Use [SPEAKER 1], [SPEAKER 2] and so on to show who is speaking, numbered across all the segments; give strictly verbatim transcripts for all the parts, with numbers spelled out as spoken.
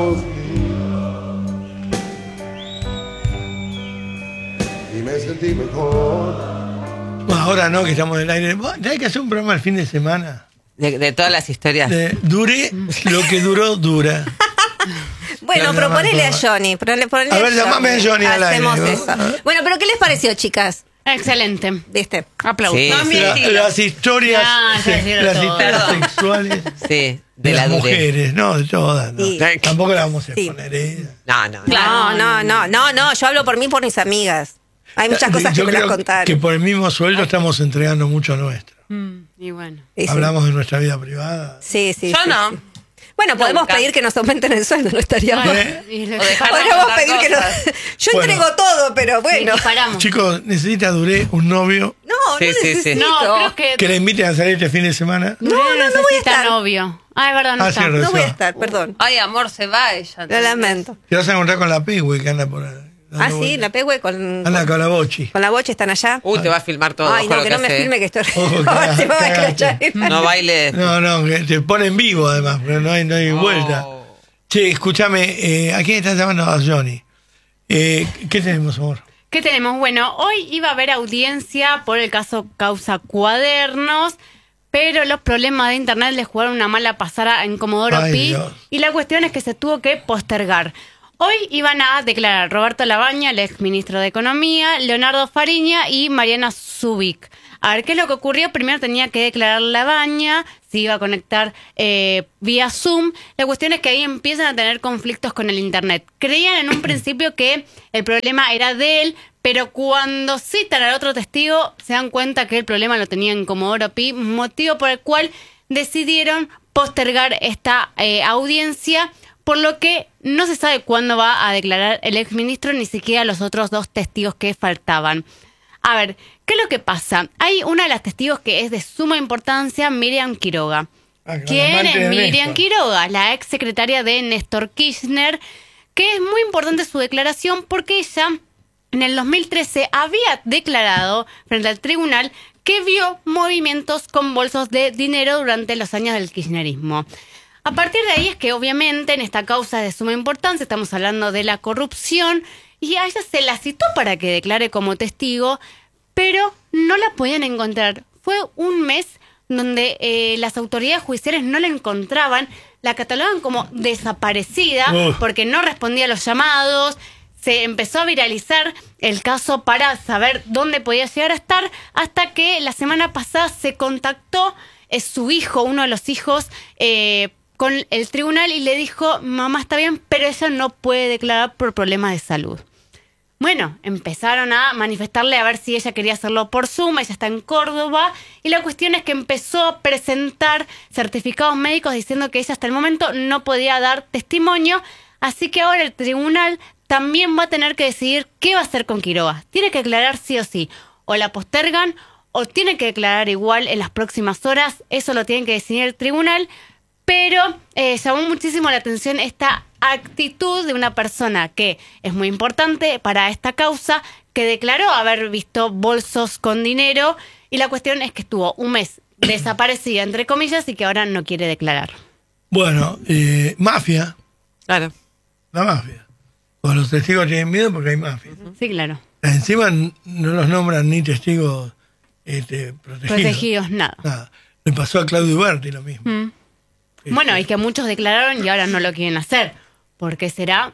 [SPEAKER 1] manos y me sentí mejor.
[SPEAKER 2] Bueno, ahora no, que estamos en el aire. Hay que hacer un programa el fin de semana.
[SPEAKER 3] De, de todas las historias.
[SPEAKER 2] De, dure lo que duró, dura.
[SPEAKER 4] Bueno,
[SPEAKER 2] Claro,
[SPEAKER 4] proponele
[SPEAKER 2] no, no.
[SPEAKER 4] a Johnny. Ponele, ponele
[SPEAKER 2] A ver, llamame a Johnny al aire,
[SPEAKER 4] Hacemos
[SPEAKER 2] ¿no?
[SPEAKER 4] eso. Bueno, pero ¿qué les pareció, chicas?
[SPEAKER 5] Excelente.
[SPEAKER 4] ¿Viste?
[SPEAKER 5] Aplausos.
[SPEAKER 3] Sí,
[SPEAKER 5] No,
[SPEAKER 3] sí.
[SPEAKER 5] mi
[SPEAKER 2] La-
[SPEAKER 5] estilo.
[SPEAKER 2] las historias,
[SPEAKER 5] Ah, ya
[SPEAKER 2] se-
[SPEAKER 5] hicieron
[SPEAKER 2] las
[SPEAKER 5] todo.
[SPEAKER 2] historias
[SPEAKER 3] Perdón.
[SPEAKER 2] sexuales
[SPEAKER 3] Sí,
[SPEAKER 2] de,
[SPEAKER 3] de
[SPEAKER 2] las
[SPEAKER 3] la durez.
[SPEAKER 2] mujeres, no, de todas. No.
[SPEAKER 4] Sí.
[SPEAKER 2] Tampoco la vamos a
[SPEAKER 4] Sí.
[SPEAKER 2] exponer. ¿eh?
[SPEAKER 3] No, no.
[SPEAKER 4] No, no, no, no, no. Yo hablo por mí y por mis amigas. Hay muchas cosas que
[SPEAKER 2] Yo
[SPEAKER 4] me las
[SPEAKER 2] creo
[SPEAKER 4] contaron.
[SPEAKER 2] que por el mismo sueldo estamos entregando mucho nuestro.
[SPEAKER 5] Mm, y bueno.
[SPEAKER 4] Sí, sí.
[SPEAKER 2] Hablamos de nuestra vida privada.
[SPEAKER 4] Sí, sí.
[SPEAKER 3] Yo
[SPEAKER 4] sí,
[SPEAKER 3] no.
[SPEAKER 4] sí. Bueno, podemos
[SPEAKER 3] Nunca.
[SPEAKER 4] pedir que nos aumenten el sueldo, no estaría mal.
[SPEAKER 2] ¿Eh?
[SPEAKER 5] Y le-
[SPEAKER 3] O dejar-
[SPEAKER 4] Podríamos
[SPEAKER 3] contar
[SPEAKER 4] pedir que nos...
[SPEAKER 3] cosas.
[SPEAKER 4] Yo
[SPEAKER 2] Bueno.
[SPEAKER 4] entrego todo, pero
[SPEAKER 5] y
[SPEAKER 4] bueno.
[SPEAKER 5] disparamos.
[SPEAKER 2] Chicos, necesita Duré un novio
[SPEAKER 4] No,
[SPEAKER 3] Sí,
[SPEAKER 4] no
[SPEAKER 3] sí, sí.
[SPEAKER 4] necesito.
[SPEAKER 5] No, creo que.
[SPEAKER 2] que le invite a salir este fin de semana.
[SPEAKER 5] No,
[SPEAKER 4] no, no voy a
[SPEAKER 5] necesita
[SPEAKER 4] estar.
[SPEAKER 5] novio. Ah, es verdad, no
[SPEAKER 2] Ah,
[SPEAKER 5] está.
[SPEAKER 2] sí,
[SPEAKER 4] No voy a
[SPEAKER 2] se va.
[SPEAKER 4] estar, perdón.
[SPEAKER 3] Ay, amor, se va ella.
[SPEAKER 4] Lo lamento.
[SPEAKER 2] Te vas a encontrar con la Pigüe que anda por ahí. dando
[SPEAKER 4] Ah, sí,
[SPEAKER 2] vueltas.
[SPEAKER 4] la Pegüe con,
[SPEAKER 2] Anda
[SPEAKER 4] con,
[SPEAKER 2] con la Bochi.
[SPEAKER 4] con la bocha están allá.
[SPEAKER 3] Uy, te va a filmar todo.
[SPEAKER 4] Ay,
[SPEAKER 3] ojo
[SPEAKER 4] no,
[SPEAKER 3] lo
[SPEAKER 4] que no me
[SPEAKER 3] hace.
[SPEAKER 4] filme que estoy...
[SPEAKER 2] Ojo,
[SPEAKER 4] Se me va a
[SPEAKER 2] cagaste.
[SPEAKER 4] escrachar.
[SPEAKER 3] No baile.
[SPEAKER 2] No, no, que te pone en vivo además, pero no hay, no hay vuelta.
[SPEAKER 3] Oh.
[SPEAKER 2] Che, escúchame, eh, ¿a quién estás llamando? A Johnny. Eh, ¿Qué tenemos, amor?
[SPEAKER 5] ¿Qué tenemos? Bueno, hoy iba a haber audiencia por el caso Causa Cuadernos, pero los problemas de internet le jugaron una mala pasada en Comodoro
[SPEAKER 2] Ay,
[SPEAKER 5] Pi
[SPEAKER 2] Dios.
[SPEAKER 5] y la cuestión es que se tuvo que postergar. Hoy iban a declarar Roberto Labaña, el ex ministro de Economía, Leonardo Fariña y Mariana Zubik. A ver, ¿qué es lo que ocurrió? Primero tenía que declarar Labaña, se iba a conectar eh, vía Zoom. La cuestión es que ahí empiezan a tener conflictos con el internet. Creían en un principio que el problema era de él, pero cuando citan al otro testigo se dan cuenta que el problema lo tenía en Comodoro Pi, motivo por el cual decidieron postergar esta eh, audiencia, por lo que no se sabe cuándo va a declarar el exministro, ni siquiera los otros dos testigos que faltaban. A ver, ¿qué es lo que pasa? Hay una de las testigos que es de suma importancia, Miriam Quiroga.
[SPEAKER 2] Ah, que
[SPEAKER 5] ¿Quién
[SPEAKER 2] la amante
[SPEAKER 5] es
[SPEAKER 2] de
[SPEAKER 5] Miriam
[SPEAKER 2] Néstor.
[SPEAKER 5] Quiroga? La ex secretaria de Néstor Kirchner, que es muy importante su declaración porque ella en el dos mil trece había declarado frente al tribunal que vio movimientos con bolsos de dinero durante los años del kirchnerismo. A partir de ahí es que obviamente en esta causa de suma importancia estamos hablando de la corrupción y a ella se la citó para que declare como testigo, pero no la podían encontrar. Fue un mes donde eh, las autoridades judiciales no la encontraban, la catalogan como desaparecida
[SPEAKER 2] Uf.
[SPEAKER 5] porque no respondía a los llamados. Se empezó a viralizar el caso para saber dónde podía llegar a estar, hasta que la semana pasada se contactó eh, su hijo, uno de los hijos, eh, con el tribunal y le dijo, mamá está bien, pero ella no puede declarar por problemas de salud. Bueno, empezaron a manifestarle a ver si ella quería hacerlo por Zoom, ella está en Córdoba, y la cuestión es que empezó a presentar certificados médicos diciendo que ella hasta el momento no podía dar testimonio, así que ahora el tribunal también va a tener que decidir qué va a hacer con Quiroga. Tiene que declarar sí o sí, o la postergan, o tiene que declarar igual en las próximas horas, eso lo tiene que decidir el tribunal, pero eh, llamó muchísimo la atención esta actitud de una persona que es muy importante para esta causa, que declaró haber visto bolsos con dinero, y la cuestión es que estuvo un mes desaparecida, entre comillas, y que ahora no quiere declarar.
[SPEAKER 2] Bueno, eh, mafia,
[SPEAKER 3] Claro.
[SPEAKER 2] la mafia. Pues los testigos tienen miedo porque hay mafia.
[SPEAKER 5] Sí, claro.
[SPEAKER 2] Encima n- no los nombran ni testigos este, protegidos.
[SPEAKER 5] Protegidos, nada.
[SPEAKER 2] Nada. Le pasó a Claudio Berti lo mismo.
[SPEAKER 5] Mm.
[SPEAKER 2] Este,
[SPEAKER 5] Bueno, y que muchos declararon y ahora no lo quieren hacer. ¿Por qué será?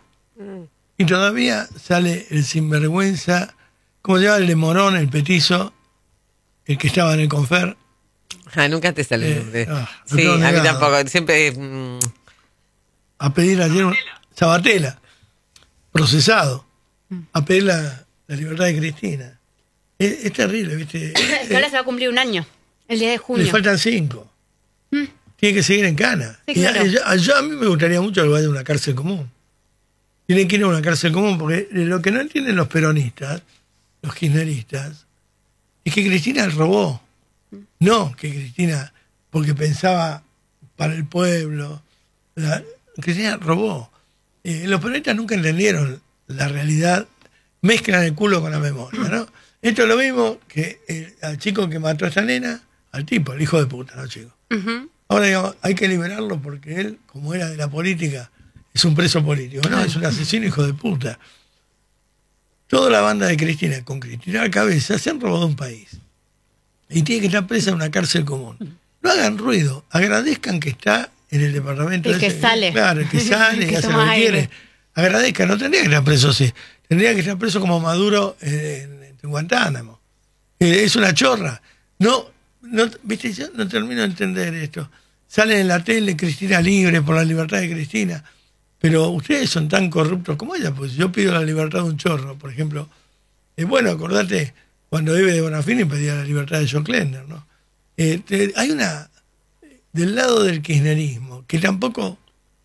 [SPEAKER 2] Y todavía sale el sinvergüenza, ¿cómo se llama? El de Morón, el petizo, el que estaba en el Confer.
[SPEAKER 3] Ah, nunca te sale el
[SPEAKER 2] Eh,
[SPEAKER 3] nombre.
[SPEAKER 2] ah, lo
[SPEAKER 3] Sí,
[SPEAKER 2] tengo
[SPEAKER 3] a mí
[SPEAKER 2] negado.
[SPEAKER 3] tampoco. Siempre. mm,
[SPEAKER 2] A pedir ayer un- Sabatella, procesado, a pedir la, la libertad de Cristina. Es, es terrible, ¿viste?
[SPEAKER 5] Que ahora se va a cumplir un año, el diez de
[SPEAKER 2] Le
[SPEAKER 5] junio.
[SPEAKER 2] faltan cinco. Tiene que seguir en cana.
[SPEAKER 5] Sí,
[SPEAKER 2] Y a,
[SPEAKER 5] claro.
[SPEAKER 2] yo- a- yo a mí me gustaría mucho que vaya a una cárcel común. Tienen que ir a una cárcel común porque lo que no entienden los peronistas, los kirchneristas, es que Cristina robó. No que Cristina, porque pensaba para el pueblo. La- Cristina robó. Eh, los peronistas nunca entendieron la realidad. Mezclan el culo con la memoria, ¿no? Esto es lo mismo que el, al chico que mató a esta nena, al tipo, el hijo de puta, ¿no, chico?
[SPEAKER 5] Ujú.
[SPEAKER 2] Ahora, digamos, hay que liberarlo porque él, como era de la política, es un preso político. No, es un asesino hijo de puta. Toda la banda de Cristina, con Cristina a la cabeza, se han robado un país. Y tiene que estar presa en una cárcel común. No hagan ruido, agradezcan que está en el departamento.
[SPEAKER 5] El que
[SPEAKER 2] ese,
[SPEAKER 5] sale.
[SPEAKER 2] Claro, el que sale,
[SPEAKER 5] Que
[SPEAKER 2] y hace lo
[SPEAKER 5] toma
[SPEAKER 2] que
[SPEAKER 5] aire.
[SPEAKER 2] quiere. Agradezcan, no tendría que estar preso así. Tendría que estar preso como Maduro en, en Guantánamo. Eh, es una chorra. No, no, viste, yo no termino de entender esto. Salen en la tele, Cristina libre por la libertad de Cristina. Pero ustedes son tan corruptos como ella, pues yo pido la libertad de un chorro, por ejemplo. Eh, bueno, acordate, cuando Eve de Bonafini pedía la libertad de John Klender, ¿no? Eh, te- hay una, del lado del kirchnerismo, que tampoco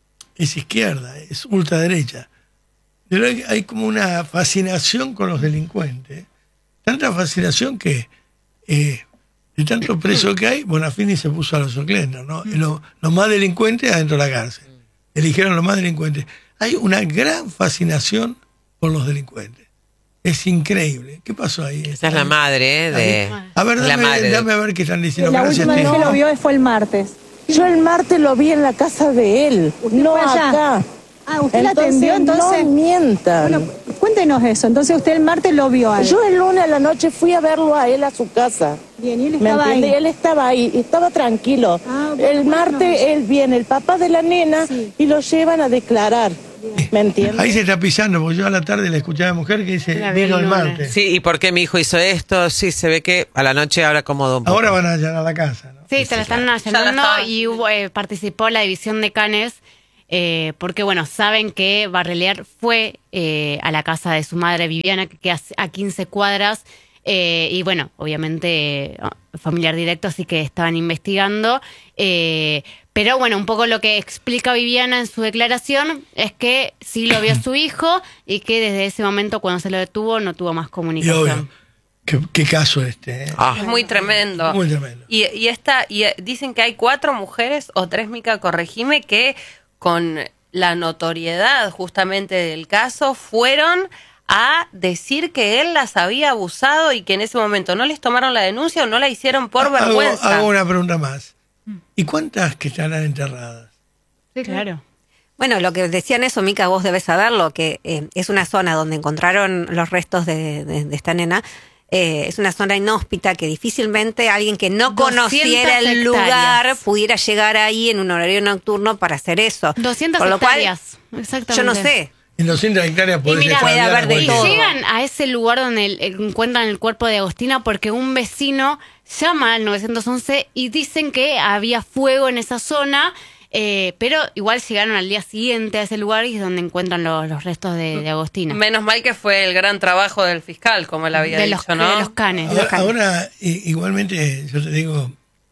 [SPEAKER 2] es izquierda, es ultraderecha. Pero hay, hay como una fascinación con los delincuentes. Tanta fascinación que eh, de tanto preso que hay, Bonafini se puso a los John Klender, ¿no? Los lo más delincuentes adentro de la cárcel. Eligieron los más delincuentes. Hay una gran fascinación por los delincuentes. Es increíble. ¿Qué pasó ahí?
[SPEAKER 3] Esa es la madre, ¿eh? De,
[SPEAKER 2] A ver,
[SPEAKER 3] la
[SPEAKER 2] dame,
[SPEAKER 3] madre de-
[SPEAKER 2] dame a ver qué están diciendo.
[SPEAKER 6] La
[SPEAKER 2] Gracias,
[SPEAKER 6] última vez
[SPEAKER 2] Tito.
[SPEAKER 6] que lo vio fue el martes.
[SPEAKER 7] Yo el martes lo vi en la casa de él, no
[SPEAKER 6] fue allá?
[SPEAKER 7] acá.
[SPEAKER 6] Ah, usted la atendió entonces.
[SPEAKER 7] No mientan.
[SPEAKER 6] Bueno, cuéntenos eso. Entonces usted el martes lo vio a él.
[SPEAKER 7] Yo el lunes a la noche fui a verlo a él a su casa.
[SPEAKER 6] Bien, y él
[SPEAKER 7] ¿Me
[SPEAKER 6] estaba
[SPEAKER 7] entiende?
[SPEAKER 6] ahí.
[SPEAKER 7] Él estaba ahí, y estaba tranquilo.
[SPEAKER 6] Ah, bueno,
[SPEAKER 7] el martes
[SPEAKER 6] bueno.
[SPEAKER 7] él viene, el papá de la nena,
[SPEAKER 6] Sí.
[SPEAKER 7] y lo llevan a declarar. ¿Me entiendes?
[SPEAKER 2] Ahí se está pisando, porque yo a la tarde le escuchaba a la mujer que dice,
[SPEAKER 5] La vi el
[SPEAKER 2] vino el
[SPEAKER 5] lunes.
[SPEAKER 2] martes.
[SPEAKER 3] Sí, ¿y por qué mi hijo hizo esto? Sí, se ve que a la noche ahora acomodo un poco.
[SPEAKER 2] Ahora van a allanar la casa, ¿no?
[SPEAKER 5] Sí, se la están
[SPEAKER 3] Ya
[SPEAKER 5] allanando
[SPEAKER 3] la estaba-
[SPEAKER 5] y hubo, eh, participó la división de Canes eh, porque, bueno, saben que Barrelier fue eh, a la casa de su madre Viviana, que queda a quince cuadras, eh, y, bueno, obviamente eh, familiar directo, así que estaban investigando. eh, pero, bueno, un poco lo que explica Viviana en su declaración es que sí lo vio su hijo y que desde ese momento, cuando se lo detuvo, no tuvo más
[SPEAKER 2] Y
[SPEAKER 5] comunicación.
[SPEAKER 2] obvio, qué, qué caso este, ¿eh?
[SPEAKER 3] Ah.
[SPEAKER 8] Es muy tremendo.
[SPEAKER 2] Muy tremendo.
[SPEAKER 8] Y, y esta, y eh, dicen que hay cuatro mujeres, o tres, Mica, corregime, que con la notoriedad justamente del caso fueron a decir que él las había abusado y que en ese momento no les tomaron la denuncia o no la hicieron por
[SPEAKER 2] Hago-
[SPEAKER 8] vergüenza.
[SPEAKER 2] Hago una pregunta más. ¿Y cuántas que estarán enterradas?
[SPEAKER 5] Sí, claro.
[SPEAKER 4] Bueno, lo que decían eso, Mica, vos debes saberlo, que eh, es una zona donde encontraron los restos de, de- de esta nena. Eh, es una zona inhóspita que difícilmente alguien que no conociera el
[SPEAKER 5] hectáreas.
[SPEAKER 4] lugar pudiera llegar ahí en un horario nocturno para hacer eso.
[SPEAKER 5] doscientas
[SPEAKER 4] Por lo cual,
[SPEAKER 5] hectáreas. Exactamente.
[SPEAKER 4] yo no sé.
[SPEAKER 2] En doscientas hectáreas podés
[SPEAKER 4] mira,
[SPEAKER 2] estar
[SPEAKER 4] puede
[SPEAKER 2] hablando
[SPEAKER 4] haber de
[SPEAKER 2] cualquiera.
[SPEAKER 4] todo.
[SPEAKER 5] Llegan a ese lugar donde el- el- encuentran el cuerpo de Agostina porque un vecino llama al nueve once y dicen que había fuego en esa zona, eh, pero igual llegaron al día siguiente a ese lugar y es donde encuentran los, los restos de, de Agostina.
[SPEAKER 8] Menos mal que fue el gran trabajo del fiscal, como él había
[SPEAKER 5] de,
[SPEAKER 8] dicho,
[SPEAKER 5] los,
[SPEAKER 8] ¿no?
[SPEAKER 5] de los canes.
[SPEAKER 2] Ahora, ahora, i- igualmente, yo te digo,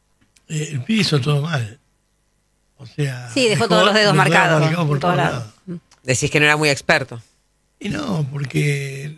[SPEAKER 2] eh, el pibe hizo todo mal. O sea,
[SPEAKER 4] Sí, dejó todos los dedos marcados,
[SPEAKER 2] marcados por
[SPEAKER 4] en todos
[SPEAKER 2] todos
[SPEAKER 4] lados.
[SPEAKER 2] lados.
[SPEAKER 3] Decís que no era muy experto.
[SPEAKER 2] Y no, porque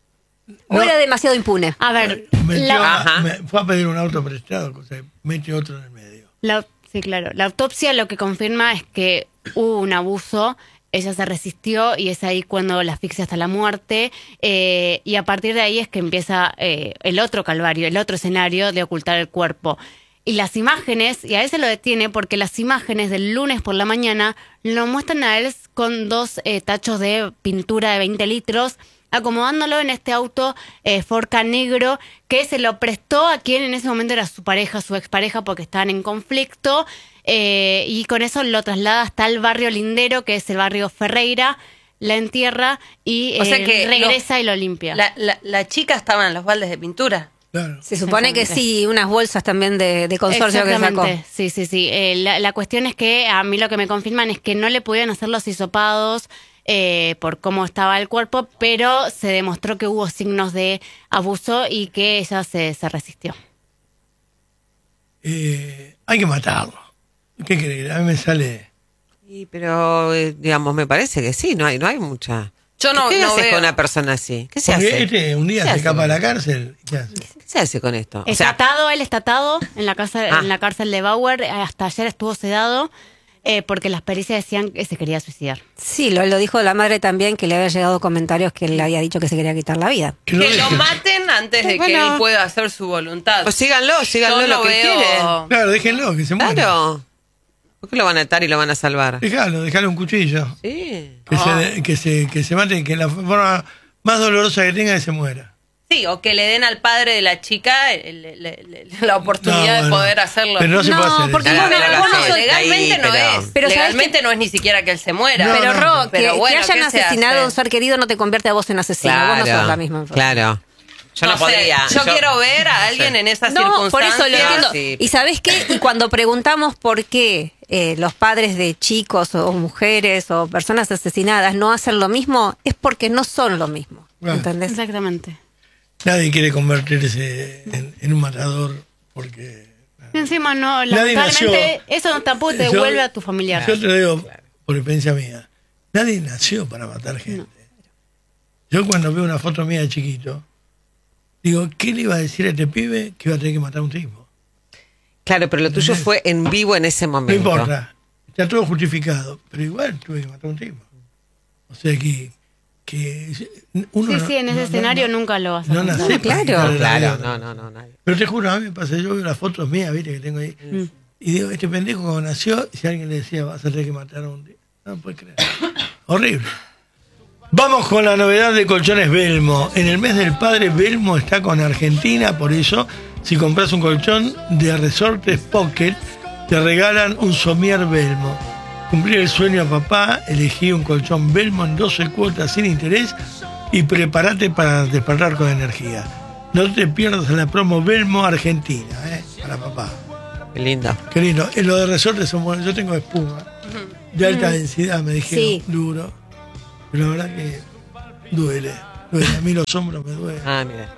[SPEAKER 4] O
[SPEAKER 2] no,
[SPEAKER 4] era demasiado impune.
[SPEAKER 5] A ver,
[SPEAKER 2] metió-
[SPEAKER 5] la,
[SPEAKER 3] Ajá.
[SPEAKER 2] me- fue a pedir un auto prestado, o sea, mete otro en el medio.
[SPEAKER 5] la- sí, claro. La autopsia lo que confirma es que hubo un abuso. Ella se resistió y es ahí cuando la asfixia hasta la muerte. eh, y a partir de ahí es que empieza eh, el otro calvario, el otro escenario de ocultar el cuerpo. Y las imágenes, y a él se lo detiene porque las imágenes del lunes por la mañana lo muestran a él con dos eh, tachos de pintura de veinte litros, acomodándolo en este auto eh, Forca negro que se lo prestó a quien en ese momento era su pareja, su expareja, porque estaban en conflicto, eh, y con eso lo traslada hasta el barrio lindero, que es el barrio Ferreira, la entierra y
[SPEAKER 8] O sea
[SPEAKER 5] eh,
[SPEAKER 8] que
[SPEAKER 5] regresa
[SPEAKER 8] lo-
[SPEAKER 5] y lo limpia.
[SPEAKER 8] La, la, la chica estaba en los baldes de pintura.
[SPEAKER 2] Claro.
[SPEAKER 4] Se supone que sí, unas bolsas también de, de consorcio que sacó.
[SPEAKER 5] Exactamente, sí, sí, sí. Eh, la, la cuestión es que a mí lo que me confirman es que no le pudieron hacer los hisopados eh, por cómo estaba el cuerpo, pero se demostró que hubo signos de abuso y que ella se, se resistió.
[SPEAKER 2] Eh, hay que matarlo. ¿Qué crees? A mí me sale...
[SPEAKER 3] Y, pero, eh, digamos, me parece que sí, no hay, no hay mucha...
[SPEAKER 8] Yo no,
[SPEAKER 3] ¿Qué
[SPEAKER 8] no
[SPEAKER 3] haces
[SPEAKER 8] veo.
[SPEAKER 3] con una persona así? ¿Qué se
[SPEAKER 2] Porque
[SPEAKER 3] hace?
[SPEAKER 2] este un día
[SPEAKER 3] ¿Qué
[SPEAKER 2] se
[SPEAKER 3] hace?
[SPEAKER 2] escapa de la cárcel. ¿Qué hace?
[SPEAKER 3] ¿Qué se hace con esto? O
[SPEAKER 5] Está
[SPEAKER 3] sea,
[SPEAKER 5] atado, él está atado en la, casa,
[SPEAKER 3] Ah.
[SPEAKER 5] en la cárcel de Bauer. Hasta ayer estuvo sedado eh, porque las pericias decían que se quería suicidar.
[SPEAKER 4] Sí, lo, lo dijo la madre también, que le había llegado comentarios que él le había dicho que se quería quitar la vida.
[SPEAKER 2] Que lo
[SPEAKER 8] Que lo
[SPEAKER 2] dejen.
[SPEAKER 8] maten antes de que
[SPEAKER 3] Bueno.
[SPEAKER 8] él pueda hacer su voluntad.
[SPEAKER 3] pues síganlo, síganlo
[SPEAKER 8] Yo
[SPEAKER 3] lo
[SPEAKER 8] no
[SPEAKER 3] que
[SPEAKER 8] veo-
[SPEAKER 3] quieren.
[SPEAKER 2] Claro, déjenlo, que se muera.
[SPEAKER 3] Claro. ¿Por qué lo van a atar y lo van a salvar?
[SPEAKER 2] Dejalo, dejalo un cuchillo.
[SPEAKER 3] Sí.
[SPEAKER 2] Que,
[SPEAKER 8] Ah.
[SPEAKER 2] se, que, se, que se mate, que la forma más dolorosa que tenga que se muera.
[SPEAKER 8] Sí, o que le den al padre de la chica el- el- el- la oportunidad
[SPEAKER 2] No,
[SPEAKER 8] de
[SPEAKER 2] bueno.
[SPEAKER 8] poder hacerlo.
[SPEAKER 2] Pero no se puede hacer
[SPEAKER 4] porque
[SPEAKER 2] eso.
[SPEAKER 8] No,
[SPEAKER 4] vos
[SPEAKER 8] pero
[SPEAKER 4] vos no
[SPEAKER 8] no,
[SPEAKER 4] sos-
[SPEAKER 8] legalmente
[SPEAKER 3] ahí,
[SPEAKER 8] no
[SPEAKER 3] pero-
[SPEAKER 8] es.
[SPEAKER 4] Pero ¿sabés
[SPEAKER 8] legalmente no es ni siquiera que él se muera.
[SPEAKER 2] No,
[SPEAKER 4] pero
[SPEAKER 2] no,
[SPEAKER 4] Ro,
[SPEAKER 2] no.
[SPEAKER 4] que,
[SPEAKER 8] Pero bueno,
[SPEAKER 4] que hayan
[SPEAKER 8] ¿qué se
[SPEAKER 4] asesinado
[SPEAKER 8] hace?
[SPEAKER 4] a un ser querido no te convierte a vos en asesino. Vos no sos la misma.
[SPEAKER 3] Claro. Yo no,
[SPEAKER 8] No sé,
[SPEAKER 3] podría.
[SPEAKER 8] yo, quiero ver a alguien en esa
[SPEAKER 4] No, por
[SPEAKER 8] circunstancia.
[SPEAKER 4] eso lo entiendo.
[SPEAKER 3] sí.
[SPEAKER 4] Y ¿sabés qué? Y cuando preguntamos por qué eh, los padres de chicos o mujeres o personas asesinadas no hacen lo mismo, es porque no son lo mismo.
[SPEAKER 2] Claro.
[SPEAKER 4] ¿Entendés?
[SPEAKER 5] Exactamente.
[SPEAKER 2] Nadie quiere convertirse en, en un matador porque...
[SPEAKER 5] Y encima no,
[SPEAKER 2] Nadie
[SPEAKER 5] lamentablemente
[SPEAKER 2] nació.
[SPEAKER 5] eso tampoco te
[SPEAKER 2] Yo-
[SPEAKER 5] devuelve a tu familiar.
[SPEAKER 2] Yo te lo digo por experiencia mía. Nadie nació para matar gente. Yo cuando veo una foto mía de chiquito, digo, ¿qué le iba a decir a este pibe que iba a tener que matar a un tipo?
[SPEAKER 3] Claro, pero lo tuyo fue en vivo en ese
[SPEAKER 2] No
[SPEAKER 3] momento.
[SPEAKER 2] importa, está todo justificado, pero igual tuve que matar a un tipo. O sea que, que uno
[SPEAKER 5] Sí,
[SPEAKER 2] no-
[SPEAKER 5] sí, en ese
[SPEAKER 2] no-
[SPEAKER 5] escenario
[SPEAKER 2] no-
[SPEAKER 5] nunca lo vas a
[SPEAKER 2] no
[SPEAKER 5] pensar.
[SPEAKER 2] nací para
[SPEAKER 4] Claro.
[SPEAKER 2] quitarle la
[SPEAKER 3] Claro,
[SPEAKER 2] vida.
[SPEAKER 3] no, no, no. nadie.
[SPEAKER 2] Pero te juro, a mí me pasa, yo veo las fotos mías, viste, que tengo ahí, y digo, este pendejo cuando nació, si alguien le decía, vas a tener que matar a un tío, no puede creer. Horrible. Vamos con la novedad de Colchones Belmo. En el mes del padre, Belmo está con Argentina, por eso, si compras un colchón de Resortes Pocket, te regalan un somier Belmo. Cumplir el sueño a papá, elegí un colchón Belmo en doce cuotas sin interés y prepárate para despertar con energía. No te pierdas en la promo Belmo Argentina, ¿eh? Para papá.
[SPEAKER 3] Qué lindo.
[SPEAKER 2] Qué lindo. En lo de resortes son buenos. Yo tengo espuma de alta densidad, me dijeron,
[SPEAKER 4] Sí.
[SPEAKER 2] duro. Pero la verdad que duele. duele. A mí los hombros me duelen.
[SPEAKER 3] Ah, mira.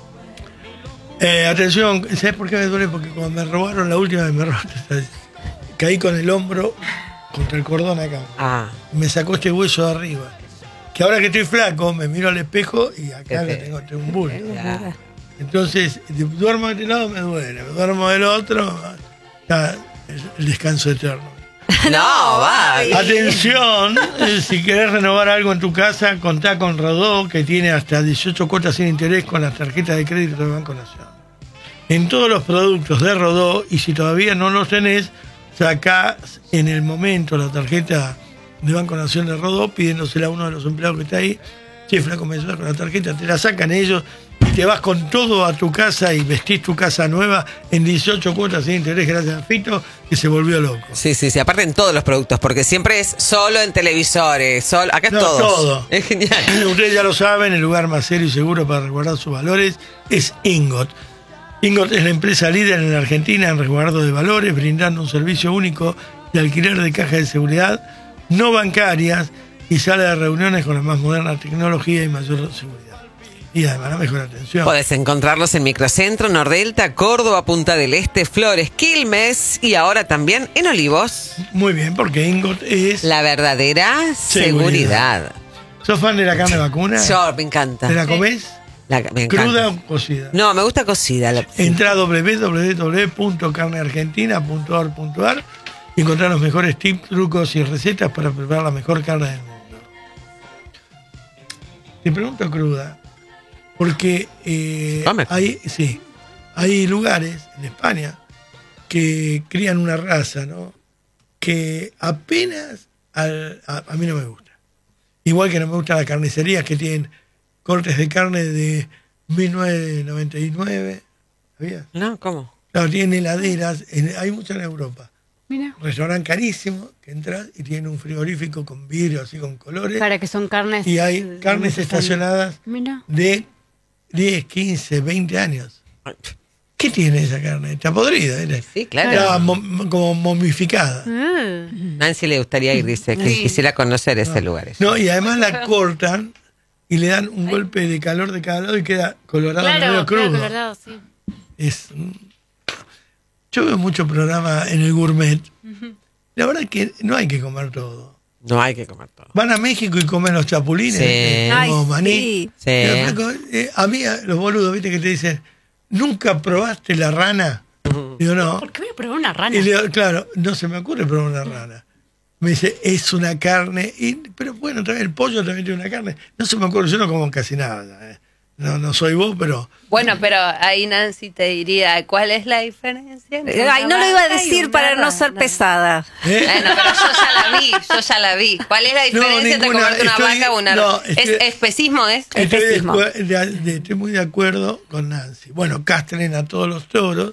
[SPEAKER 2] Eh, atención, ¿sabes por qué me duele? Porque cuando me robaron la última vez me robaron, caí con el hombro contra el cordón acá.
[SPEAKER 3] Ah,
[SPEAKER 2] Me sacó este hueso de arriba. Que ahora que estoy flaco, me miro al espejo y acá
[SPEAKER 3] Qué
[SPEAKER 2] lo
[SPEAKER 3] feo.
[SPEAKER 2] tengo, tengo un bulto.
[SPEAKER 3] ya.
[SPEAKER 2] Entonces, de- duermo de este lado, me duele. Me duermo del otro, está el, el descanso eterno.
[SPEAKER 3] No, va.
[SPEAKER 2] Atención, eh, si querés renovar algo en tu casa, contá con Rodó, que tiene hasta dieciocho cuotas sin interés con las tarjetas de crédito de Banco Nación. En todos los productos de Rodó, y si todavía no los tenés, sacás en el momento la tarjeta de Banco Nación de Rodó, pidiéndosela a uno de los empleados que está ahí. Che, flaco, me ayudas con la tarjeta, te la sacan ellos y te vas con todo a tu casa y vestís tu casa nueva en dieciocho cuotas sin interés gracias a Fito, que se volvió loco.
[SPEAKER 3] Sí, sí, sí. Aparte en todos los productos, porque siempre es solo en televisores. Solo, acá es
[SPEAKER 2] No,
[SPEAKER 3] todos.
[SPEAKER 2] todo.
[SPEAKER 3] Es genial.
[SPEAKER 2] Ustedes ya lo saben, el lugar más serio y seguro para resguardar sus valores es Ingot. Ingot es la empresa líder en la Argentina en resguardo de valores, brindando un servicio único de alquiler de cajas de seguridad no bancarias y sala de reuniones con la más moderna tecnología y mayor seguridad. Y además la mejor atención.
[SPEAKER 3] Podés encontrarlos en Microcentro, Nordelta, Córdoba, Punta del Este, Flores, Quilmes y ahora también en Olivos.
[SPEAKER 2] Muy bien, porque Ingot es...
[SPEAKER 3] La verdadera seguridad.
[SPEAKER 2] Seguridad. ¿Sos fan de la carne vacuna?
[SPEAKER 3] Yo, me encanta.
[SPEAKER 2] ¿Te la comés?
[SPEAKER 3] La- me encanta.
[SPEAKER 2] ¿Cruda o cocida?
[SPEAKER 3] No, me gusta cocida. La-
[SPEAKER 2] Entra a doble u doble u doble u punto carne argentina punto org punto a r y encontrar los mejores tips, trucos y recetas para preparar la mejor carne del mundo. Te pregunto cruda, porque eh,
[SPEAKER 3] Come.
[SPEAKER 2] hay, sí, hay lugares en España que crían una raza, ¿no? Que apenas al- a, a mí no me gusta. Igual que no me gustan las carnicerías que tienen cortes de carne de mil novecientos noventa y nueve. ¿Sabías?
[SPEAKER 3] No, ¿cómo?
[SPEAKER 2] Claro, tienen heladeras, en- hay muchas en Europa.
[SPEAKER 5] Mira.
[SPEAKER 2] Un restaurante carísimo que entras y tiene un frigorífico con vidrio así con colores.
[SPEAKER 5] Para que son carnes.
[SPEAKER 2] Y hay
[SPEAKER 5] eh,
[SPEAKER 2] carnes
[SPEAKER 5] muy
[SPEAKER 2] estacionadas
[SPEAKER 5] Mira.
[SPEAKER 2] de diez, quince, veinte años. ¿Qué tiene esa carne? Está podrida, ¿eh?
[SPEAKER 3] Sí, claro.
[SPEAKER 2] Está mom- como momificada.
[SPEAKER 5] Mm.
[SPEAKER 3] Nancy le gustaría ir, dice, que quisiera conocer ese lugar.
[SPEAKER 2] No, y además la cortan y le dan un golpe de calor de cada lado y queda colorado
[SPEAKER 5] Claro,
[SPEAKER 2] medio
[SPEAKER 5] queda
[SPEAKER 2] crudo.
[SPEAKER 5] colorado, sí.
[SPEAKER 2] Es, yo veo mucho programa en el gourmet. La verdad es que no hay que comer todo.
[SPEAKER 3] No hay que comer todo.
[SPEAKER 2] Van a México y comen los chapulines,
[SPEAKER 3] Sí.
[SPEAKER 2] eh,
[SPEAKER 4] Ay,
[SPEAKER 2] como maní.
[SPEAKER 4] sí.
[SPEAKER 3] Sí.
[SPEAKER 2] Pero, flaco, eh, a mí, a los boludos, viste, que te dicen, ¿nunca probaste la rana? Digo, no.
[SPEAKER 5] ¿Por qué voy a probar una rana?
[SPEAKER 2] Y le digo, claro, no se me ocurre probar una rana. Me dice, es una carne. Y, pero bueno, también el pollo también tiene una carne. No se me ocurre, yo no como casi nada. eh. No, no soy vos, pero...
[SPEAKER 8] Bueno, pero ahí Nancy te diría, ¿cuál es la diferencia? entre
[SPEAKER 4] Ay,
[SPEAKER 8] una
[SPEAKER 4] no lo iba a
[SPEAKER 8] vaca y
[SPEAKER 4] decir
[SPEAKER 8] una
[SPEAKER 4] para no
[SPEAKER 8] rana?
[SPEAKER 4] ser pesada.
[SPEAKER 2] ¿Eh?
[SPEAKER 8] Bueno, pero yo ya la vi, yo ya la vi. ¿Cuál es la diferencia entre
[SPEAKER 2] ninguna,
[SPEAKER 8] comerte una
[SPEAKER 2] estoy-
[SPEAKER 8] vaca o una
[SPEAKER 2] no,
[SPEAKER 8] rana?
[SPEAKER 2] estoy-
[SPEAKER 8] ¿Es especismo es?
[SPEAKER 2] Estoy, de
[SPEAKER 4] Especismo.
[SPEAKER 2] acu- de- de- estoy muy de acuerdo con Nancy. Bueno, castren a todos los toros,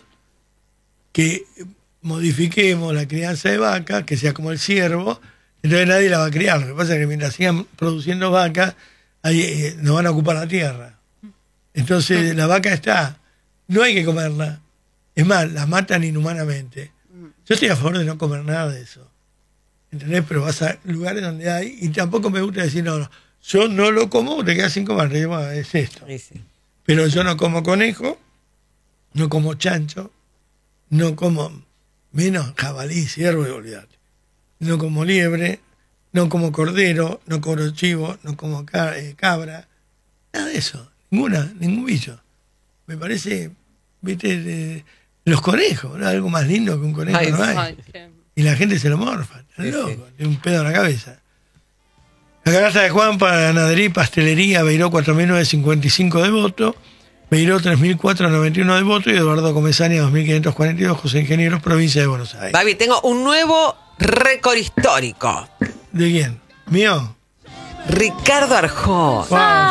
[SPEAKER 2] que modifiquemos la crianza de vacas, que sea como el ciervo, entonces nadie la va a criar. Lo que pasa es que mientras sigan produciendo vacas, ahí eh, nos van a ocupar la tierra. Entonces la vaca está, no hay que comerla. Es más, la matan inhumanamente. Yo estoy a favor de no comer nada de eso. ¿Entendés? Pero vas a lugares donde hay, y tampoco me gusta decir, no, no, yo no lo como, te quedas sin comer. Te digo, "Bueno, es esto.
[SPEAKER 3] Sí, sí.
[SPEAKER 2] Pero yo no como conejo, no como chancho, no como menos jabalí, ciervo y olvidate. No como liebre, no como cordero, no como chivo, no como ca- eh, cabra, nada de eso, ninguna, ningún bicho. Me parece, viste, de- los conejos, ¿no? Algo más lindo que un conejo
[SPEAKER 3] Ay,
[SPEAKER 2] no hay.
[SPEAKER 8] Ay, qué-
[SPEAKER 2] Y la gente se lo morfa, está
[SPEAKER 3] Sí,
[SPEAKER 2] loco,
[SPEAKER 3] sí.
[SPEAKER 2] tiene un pedo en la cabeza. La canasta de Juan para ganadería y pastelería, Beiró cuatro mil novecientos cincuenta y cinco de voto, Beiró tres mil cuatrocientos noventa y uno de voto y Eduardo Comesaña dos mil quinientos cuarenta y dos, José Ingenieros, provincia de Buenos Aires.
[SPEAKER 3] Babi, tengo un nuevo récord histórico.
[SPEAKER 2] ¿De quién? ¿Mío?
[SPEAKER 3] Ricardo Arjona.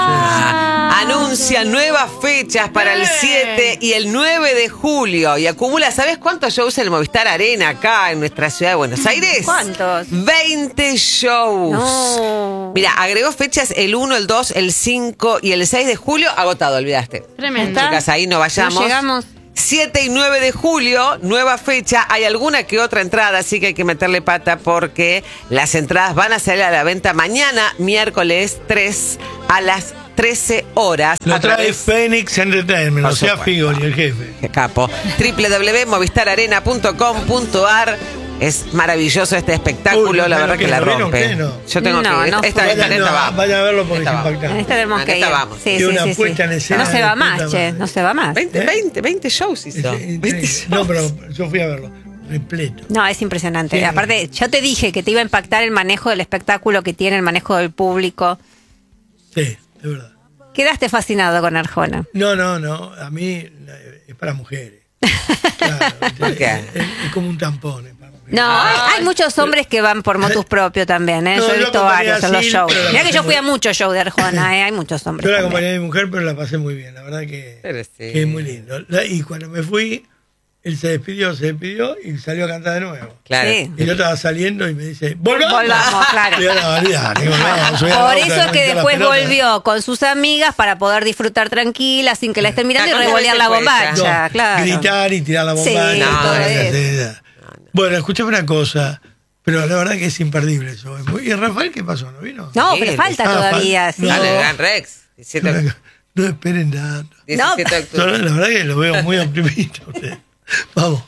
[SPEAKER 2] Ah,
[SPEAKER 3] Anuncia nuevas fechas para el siete y el nueve de julio y acumula, ¿sabes cuántos shows en el Movistar Arena acá en nuestra ciudad de Buenos Aires?
[SPEAKER 4] ¿Cuántos?
[SPEAKER 3] veinte shows.
[SPEAKER 4] No.
[SPEAKER 3] Mira, agregó fechas el uno, el dos, el cinco y el seis de julio, agotado, olvidaste.
[SPEAKER 5] Tremendo.
[SPEAKER 3] Chicas, ahí no vayamos.
[SPEAKER 4] No llegamos.
[SPEAKER 3] siete y nueve de julio, nueva fecha. Hay alguna que otra entrada, así que hay que meterle pata porque las entradas van a salir a la venta mañana, miércoles tres a las trece horas.
[SPEAKER 2] Lo
[SPEAKER 3] a
[SPEAKER 2] trae
[SPEAKER 3] través-
[SPEAKER 2] Phoenix Entertainment,
[SPEAKER 3] Por
[SPEAKER 2] o sea,
[SPEAKER 3] supuesto.
[SPEAKER 2] Figoli, el jefe.
[SPEAKER 3] Qué capo. doble u doble u doble u punto movistar arena punto com punto ar. Es maravilloso este espectáculo,
[SPEAKER 2] Uy, no,
[SPEAKER 3] la
[SPEAKER 2] no,
[SPEAKER 3] verdad
[SPEAKER 2] que
[SPEAKER 3] que la
[SPEAKER 2] no, ¿vieron
[SPEAKER 3] rompe.
[SPEAKER 2] qué? No.
[SPEAKER 3] Yo tengo
[SPEAKER 4] No,
[SPEAKER 3] que ir.
[SPEAKER 4] no
[SPEAKER 3] Esta,
[SPEAKER 4] fue.
[SPEAKER 3] esta,
[SPEAKER 2] Vayan,
[SPEAKER 3] esta
[SPEAKER 2] no,
[SPEAKER 3] vamos.
[SPEAKER 2] vayan a verlo porque
[SPEAKER 3] Esta
[SPEAKER 2] es
[SPEAKER 3] vamos.
[SPEAKER 2] impactante.
[SPEAKER 4] En esta tenemos
[SPEAKER 3] En
[SPEAKER 4] que
[SPEAKER 3] esta
[SPEAKER 4] ir.
[SPEAKER 3] vamos.
[SPEAKER 4] Sí,
[SPEAKER 2] Tiene
[SPEAKER 4] sí,
[SPEAKER 2] una
[SPEAKER 4] sí, sí.
[SPEAKER 2] puesta en escena
[SPEAKER 4] No se
[SPEAKER 2] de
[SPEAKER 4] va
[SPEAKER 2] puta
[SPEAKER 4] más, che.
[SPEAKER 2] madre.
[SPEAKER 4] No se va más.
[SPEAKER 3] veinte,
[SPEAKER 2] ¿Eh?
[SPEAKER 3] veinte, veinte shows hizo.
[SPEAKER 2] Es- es-
[SPEAKER 3] veinte
[SPEAKER 2] es-
[SPEAKER 3] shows.
[SPEAKER 2] no, pero yo fui a verlo, repleto.
[SPEAKER 4] No, es impresionante.
[SPEAKER 2] Sí.
[SPEAKER 4] Aparte, yo te dije que te iba a impactar el manejo del espectáculo que tiene, el manejo del público.
[SPEAKER 2] Sí, es verdad.
[SPEAKER 4] Quedaste fascinado con Arjona.
[SPEAKER 2] No, no, no, a mí eh, es para mujeres. Claro,
[SPEAKER 3] ¿Por qué?
[SPEAKER 2] Es, es como un tampón. Es para mujeres.
[SPEAKER 4] No, hay,
[SPEAKER 3] Ay,
[SPEAKER 4] hay muchos hombres que van por motus propio también, ¿eh?
[SPEAKER 2] No,
[SPEAKER 4] yo he
[SPEAKER 2] yo
[SPEAKER 4] visto
[SPEAKER 2] acompañé
[SPEAKER 4] varios
[SPEAKER 2] a
[SPEAKER 4] en los
[SPEAKER 2] Sil,
[SPEAKER 4] shows.
[SPEAKER 2] pero la
[SPEAKER 4] Mirá que
[SPEAKER 2] pasé
[SPEAKER 4] yo fui
[SPEAKER 2] muy-
[SPEAKER 4] a muchos shows de Arjona, ¿eh? Hay muchos hombres
[SPEAKER 2] Yo la
[SPEAKER 4] también.
[SPEAKER 2] acompañé a mi mujer, pero la pasé muy bien, la verdad que,
[SPEAKER 3] Pero sí.
[SPEAKER 2] que es muy lindo. La- y cuando me fui, él se despidió, se despidió y salió a cantar de nuevo.
[SPEAKER 3] Claro.
[SPEAKER 4] Sí.
[SPEAKER 2] Y yo estaba saliendo y me dice, ¡volvamos!
[SPEAKER 4] Volvamos, claro.
[SPEAKER 2] Y yo, no, olvidate, volvamos, subí a la
[SPEAKER 4] Por
[SPEAKER 2] boca,
[SPEAKER 4] eso es
[SPEAKER 2] me
[SPEAKER 4] que
[SPEAKER 2] hinché la
[SPEAKER 4] después
[SPEAKER 2] pelota.
[SPEAKER 4] volvió con sus amigas para poder disfrutar tranquila, sin que la estén mirando y
[SPEAKER 3] ¿Cuántas
[SPEAKER 4] revolear
[SPEAKER 3] veces
[SPEAKER 4] la
[SPEAKER 3] fue
[SPEAKER 4] bombacha,
[SPEAKER 2] No,
[SPEAKER 4] claro.
[SPEAKER 2] gritar y tirar la bomba.
[SPEAKER 4] Sí,
[SPEAKER 3] todo
[SPEAKER 4] eso.
[SPEAKER 2] Bueno, escuchame una cosa, pero la verdad que es imperdible eso. es muy- ¿Y Rafael qué pasó? ¿No vino?
[SPEAKER 4] No,
[SPEAKER 3] Sí,
[SPEAKER 4] pero falta
[SPEAKER 2] ah,
[SPEAKER 4] todavía.
[SPEAKER 2] fal-
[SPEAKER 4] sí.
[SPEAKER 2] no.
[SPEAKER 3] Dale, Gran Rex. diecisiete,
[SPEAKER 2] No, no esperen tanto.
[SPEAKER 3] diecisiete de
[SPEAKER 2] No,
[SPEAKER 3] octubre.
[SPEAKER 2] la verdad que lo veo muy optimista. usted. Vamos.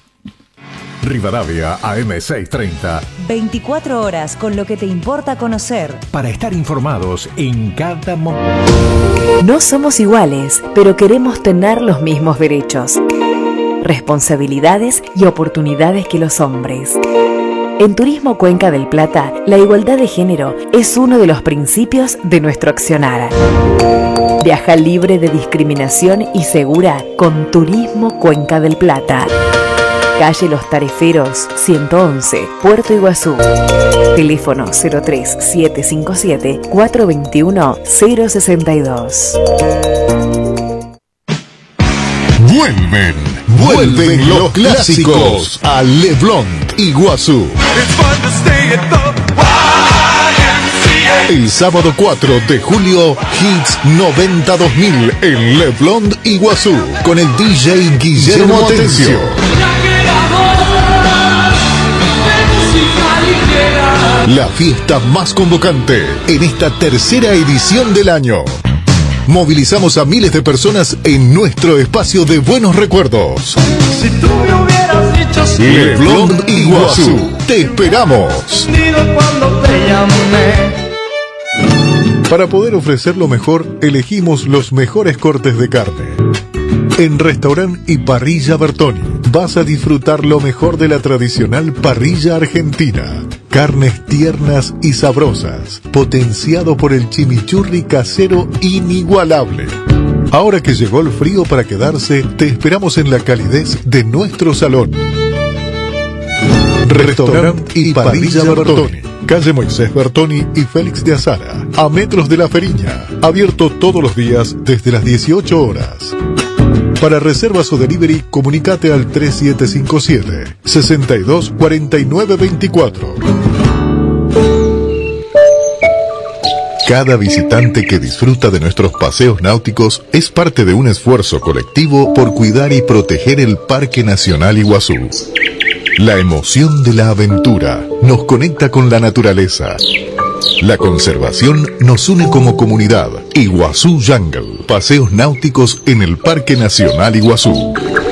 [SPEAKER 9] Rivadavia A M seiscientos treinta.
[SPEAKER 10] veinticuatro horas con lo que te importa conocer.
[SPEAKER 9] Para estar informados en cada momento.
[SPEAKER 11] No somos iguales, pero queremos tener los mismos derechos, responsabilidades y oportunidades que los hombres. En Turismo Cuenca del Plata, la igualdad de género es uno de los principios de nuestro accionar. Viaja libre de discriminación y segura con Turismo Cuenca del Plata. Calle Los Tareferos, ciento once, Puerto Iguazú. Teléfono cero tres siete cinco siete cuatro dos uno cero seis dos.
[SPEAKER 1] Vuelven, vuelven los clásicos a Leblon, Iguazú. El sábado cuatro de julio, Hits noventa dos mil en Leblon, Iguazú, con el D J Guillermo Atencio. La fiesta más convocante en esta tercera edición del año. Movilizamos a miles de personas en nuestro espacio de buenos recuerdos.
[SPEAKER 12] Si tú me hubieras dicho sí,
[SPEAKER 1] Leblon, Iguazú, te esperamos.
[SPEAKER 12] cuando te llamé.
[SPEAKER 1] Para poder ofrecer lo mejor, elegimos los mejores cortes de carne. En Restaurant y Parrilla Bertoni vas a disfrutar lo mejor de la tradicional parrilla argentina. Carnes tiernas y sabrosas, potenciado por el chimichurri casero inigualable. Ahora que llegó el frío para quedarse, te esperamos en la calidez de nuestro salón. Restaurante y Parrilla Bertoni, calle Moisés Bertoni y Félix de Azara, a metros de La Feriña, abierto todos los días desde las dieciocho horas. Para reservas o delivery, comunicate al tres siete cinco siete, seis dos cuatro nueve dos cuatro. Cada visitante que disfruta de nuestros paseos náuticos es parte de un esfuerzo colectivo por cuidar y proteger el Parque Nacional Iguazú. La emoción de la aventura nos conecta con la naturaleza. La conservación nos une como comunidad. Iguazú Jungle. Paseos náuticos en el Parque Nacional Iguazú.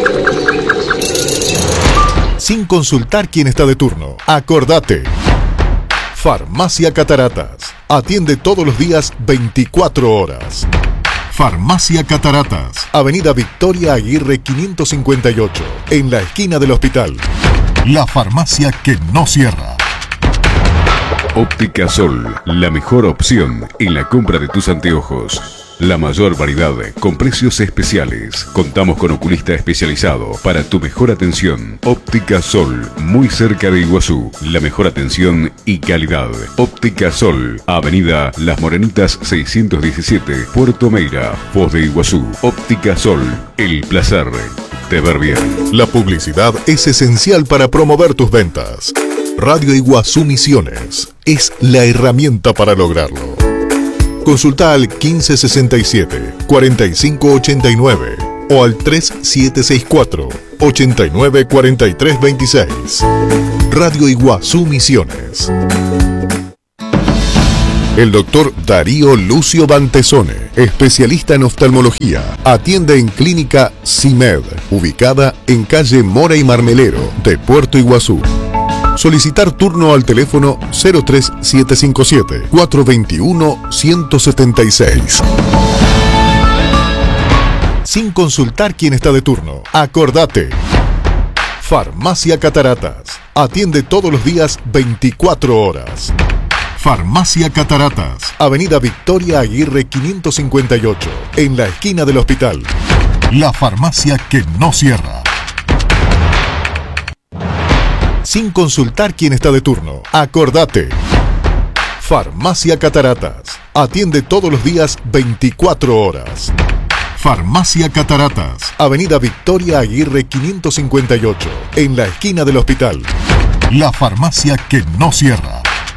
[SPEAKER 1] Sin consultar quién está de turno. Acordate. Farmacia Cataratas. Atiende todos los días veinticuatro horas. Farmacia Cataratas. Avenida Victoria Aguirre quinientos cincuenta y ocho. En la esquina del hospital. La farmacia que no cierra.
[SPEAKER 13] Óptica Sol, la mejor opción en la compra de tus anteojos. La mayor variedad con precios especiales. Contamos con oculista especializado para tu mejor atención. Óptica Sol, muy cerca de Iguazú. La mejor atención y calidad. Óptica Sol, Avenida Las Morenitas seiscientos diecisiete, Puerto Meira, Foz de Iguazú. Óptica Sol, el placer de ver bien.
[SPEAKER 1] La publicidad es esencial para promover tus ventas. Radio Iguazú Misiones es la herramienta para lograrlo. Consulta al quince sesenta y siete, cuarenta y cinco ochenta y nueve o al tres siete seis cuatro, ochenta y nueve cuarenta y tres veintiséis. Radio Iguazú Misiones. El doctor Darío Lucio Bantesone, especialista en oftalmología, atiende en Clínica CIMED, ubicada en calle Mora y Marmelero de Puerto Iguazú. Solicitar turno al teléfono cero tres siete cinco siete, cuatro dos uno, uno siete seis. Sin consultar quién está de turno. Acordate. Farmacia Cataratas. Atiende todos los días veinticuatro horas. Farmacia Cataratas. Avenida Victoria Aguirre quinientos cincuenta y ocho. En la esquina del hospital. La farmacia que no cierra. Sin consultar quién está de turno. Acordate. Farmacia Cataratas. Atiende todos los días veinticuatro horas. Farmacia Cataratas. Avenida Victoria Aguirre quinientos cincuenta y ocho. En la esquina del hospital. La farmacia que no cierra.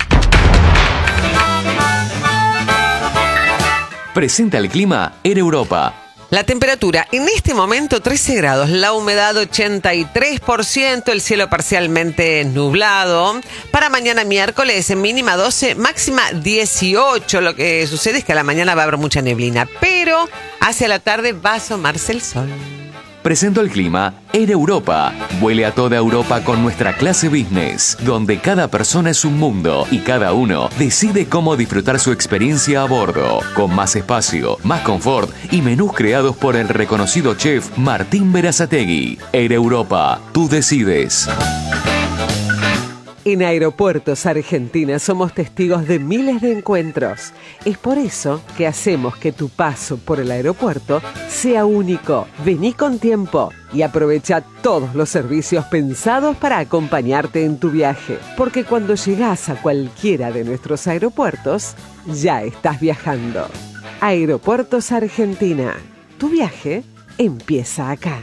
[SPEAKER 14] Presenta el clima en Europa.
[SPEAKER 3] La temperatura en este momento trece grados, la humedad ochenta y tres por ciento, el cielo parcialmente nublado. Para mañana miércoles mínima doce, máxima dieciocho. Lo que sucede es que a la mañana va a haber mucha neblina, pero hacia la tarde va a asomarse el sol.
[SPEAKER 14] Presento el clima en Europa. Vuele a toda Europa con nuestra clase business, donde cada persona es un mundo y cada uno decide cómo disfrutar su experiencia a bordo, con más espacio, más confort y menús creados por el reconocido chef Martín Berazategui. Air Europa, tú decides.
[SPEAKER 15] En Aeropuertos Argentina somos testigos de miles de encuentros. Es por eso que hacemos que tu paso por el aeropuerto sea único. Vení con tiempo y aprovecha todos los servicios pensados para acompañarte en tu viaje. Porque cuando llegás a cualquiera de nuestros aeropuertos, ya estás viajando. Aeropuertos Argentina. Tu viaje empieza acá.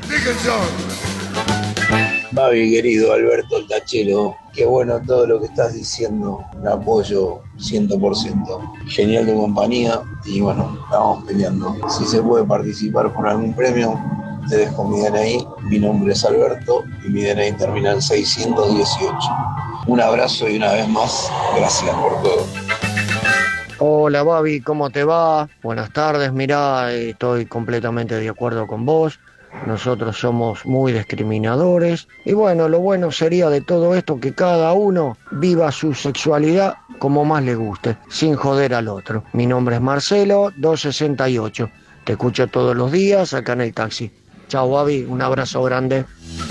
[SPEAKER 16] Babi, querido Alberto el Tachero, qué bueno todo lo que estás diciendo, me apoyo cien por ciento. Genial tu compañía y bueno, estamos peleando. Si se puede participar con algún premio, te dejo mi D N I, mi nombre es Alberto y mi D N I termina en seiscientos dieciocho. Un abrazo y una vez más, gracias por todo.
[SPEAKER 17] Hola Babi, ¿cómo te va? Buenas tardes, mirá, estoy completamente de acuerdo con vos. Nosotros somos muy discriminadores y bueno, lo bueno sería de todo esto que cada uno viva su sexualidad como más le guste, sin joder al otro. Mi nombre es Marcelo, doscientos sesenta y ocho. Te escucho todos los días acá en el taxi. Chao, Babi, un abrazo grande.